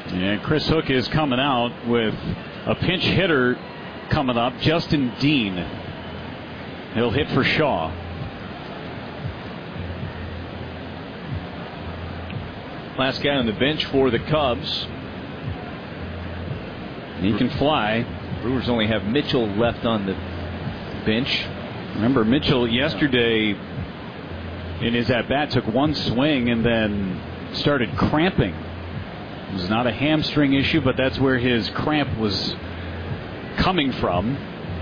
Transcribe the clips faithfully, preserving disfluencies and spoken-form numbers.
And Chris Hook is coming out with a pinch hitter coming up, Justin Dean. He'll hit for Shaw. Last guy on the bench for the Cubs. He can fly. Brewers only have Mitchell left on the bench. Remember, Mitchell yesterday in his at-bat took one swing and then started cramping. It was not a hamstring issue, but that's where his cramp was coming from.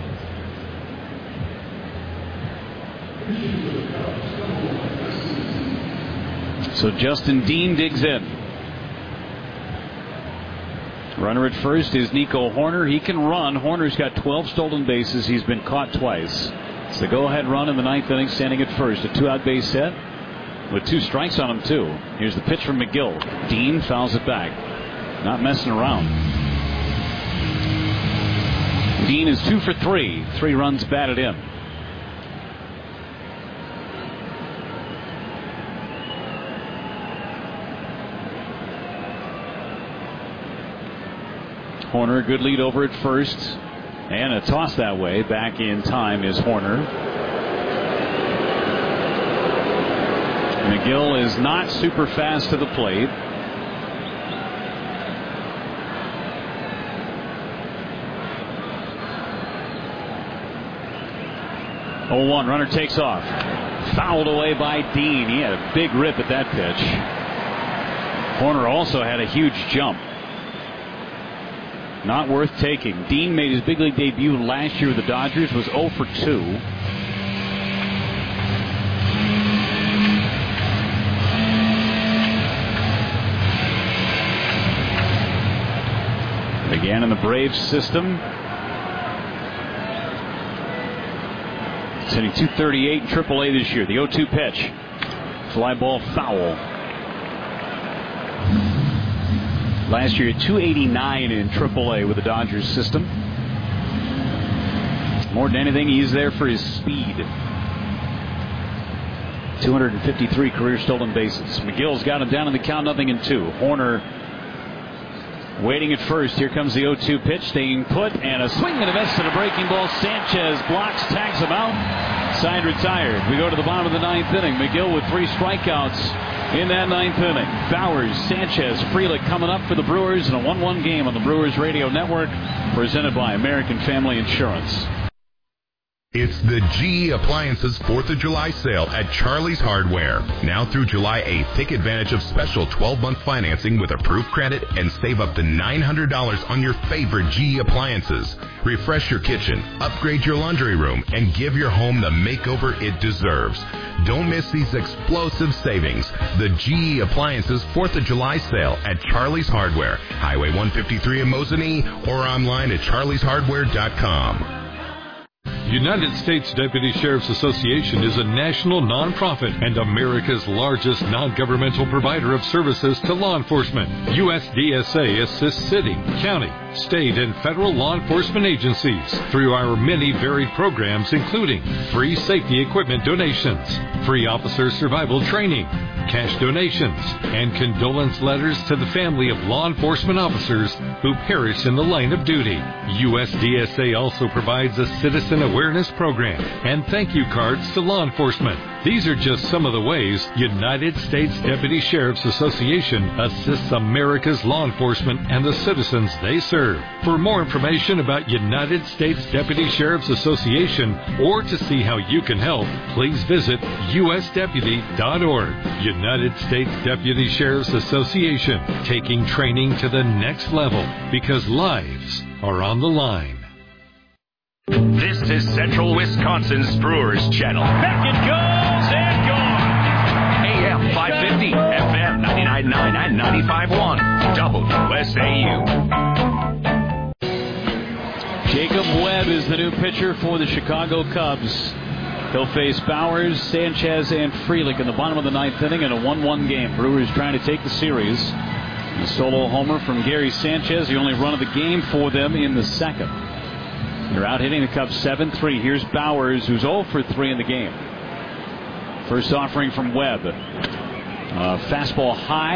So Justin Dean digs in. Runner at first is Nico Hoerner. He can run. Horner's got twelve stolen bases. He's been caught twice. It's the go-ahead run in the ninth inning, standing at first. A two-out base set with two strikes on him, too. Here's the pitch from McGill. Dean fouls it back. Not messing around. Dean is two for three. Three runs batted in. Hoerner, good lead over at first. And a toss that way. Back in time is Hoerner. McGill is not super fast to the plate. oh one, runner takes off. Fouled away by Dean. He had a big rip at that pitch. Hoerner also had a huge jump. Not worth taking. Dean made his big league debut last year with the Dodgers, was oh for two. Began in the Braves system. He's hitting two thirty-eight in triple A this year. The oh two pitch. Fly ball foul. Last year, two eighty-nine in triple A with the Dodgers system. More than anything, he's there for his speed. two hundred fifty-three career stolen bases. McGill's got him down in the count, nothing in two. Hoerner waiting at first. Here comes the oh two pitch, staying put, and a swing and a miss and a breaking ball. Sanchez blocks, tags him out. Side retired. We go to the bottom of the ninth inning. McGill with three strikeouts in that ninth inning. Bowers, Sanchez, Frelick coming up for the Brewers in a one one game on the Brewers Radio Network, presented by American Family Insurance. It's the G E Appliances fourth of July sale at Charlie's Hardware. Now through July eighth, take advantage of special twelve-month financing with approved credit and save up to nine hundred dollars on your favorite G E appliances. Refresh your kitchen, upgrade your laundry room, and give your home the makeover it deserves. Don't miss these explosive savings. The G E Appliances fourth of July sale at Charlie's Hardware, Highway one fifty-three in Mosinee, or online at charlies hardware dot com. United States Deputy Sheriff's Association is a national nonprofit and America's largest non-governmental provider of services to law enforcement. U S D S A assists city, county, state, and federal law enforcement agencies through our many varied programs, including free safety equipment donations, free officer survival training, cash donations, and condolence letters to the family of law enforcement officers who perish in the line of duty. U S D S A also provides a citizen awareness program and thank you cards to law enforcement. These are just some of the ways United States Deputy Sheriff's Association assists America's law enforcement and the citizens they serve. For more information about United States Deputy Sheriff's Association or to see how you can help, please visit U S deputy dot org. United States Deputy Sheriff's Association, taking training to the next level because lives are on the line. This is Central Wisconsin's Brewers Channel. Back it goes and gone. A M five fifty, F M ninety-nine point nine and ninety-five point one. W S A U. Jacob Webb is the new pitcher for the Chicago Cubs. He'll face Bowers, Sanchez, and Frelick in the bottom of the ninth inning in a one one game. Brewers trying to take the series. A solo homer from Gary Sanchez, the only run of the game for them in the second. They're out hitting the Cubs seven three. Here's Bowers, who's oh for three in the game. First offering from Webb. Uh, fastball high.